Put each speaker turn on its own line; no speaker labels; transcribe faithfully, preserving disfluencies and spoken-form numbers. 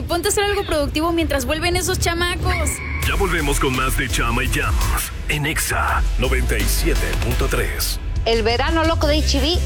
ponte a hacer algo productivo mientras vuelven esos chamacos.
Ya volvemos con más de Chama y Llamas en Exa noventa y siete punto tres.
El verano loco de H E B